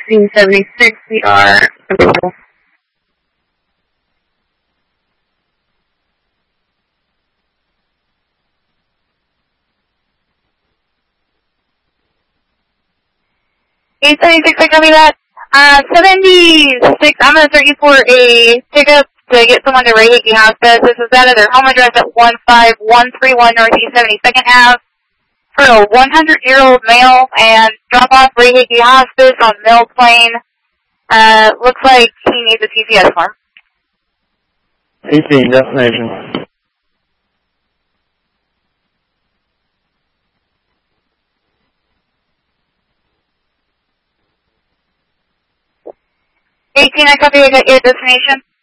1676, we are available. Eight 76, I copy that. 76, I'm going to start you for a pickup to get someone to Rahiki Hospice. This is out of their home address at 15131 Northeast 72nd Ave for a 100-year-old male, and drop off Rahiki Hospice on Mill Plain. Looks like he needs a TCS form. 18, destination. I copy, I got your destination.